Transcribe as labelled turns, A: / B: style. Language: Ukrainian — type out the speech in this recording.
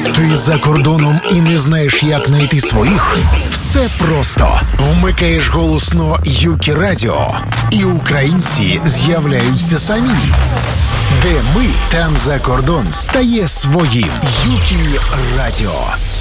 A: Ти за кордоном і не знаєш, як знайти своїх? Все просто. Вмикаєш голосно Юкі Радіо, і українці з'являються самі. Де ми, там за кордон стає своїм. Юкі Радіо.